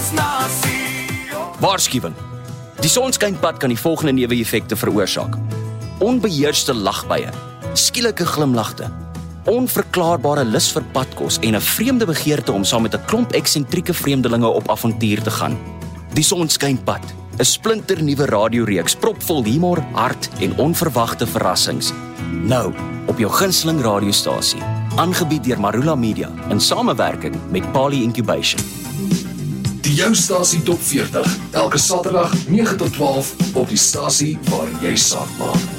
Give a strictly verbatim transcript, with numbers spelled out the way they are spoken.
Waarskuwing. Die sonskynpad kan die volgende neeweffekte veroorsaak. Onbeheerste lagbuie, skielike glimlagte, onverklaarbare lus vir padkos en 'n vreemde begeerte om saam met 'n klomp eksentrieke vreemdelinge op avontuur te gaan. Die sonskynpad, 'n splinternuwe radioreeks propvol humor, hart en onverwagte verrassings. Nou op jou gunsteling radiostasie, aangebied deur Marula Media in samewerking met Pali Incubation. Die jou stasie top veertig, elke Saterdag nege tot twaalf op die stasie waar jy saak maak.